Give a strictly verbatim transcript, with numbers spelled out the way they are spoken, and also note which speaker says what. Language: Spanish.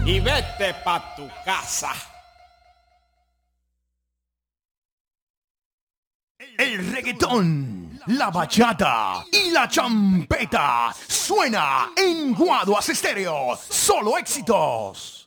Speaker 1: y vete pa' tu casa.
Speaker 2: El reggaetón, la bachata y la champeta suena en Guaduas Estéreo. Solo éxitos.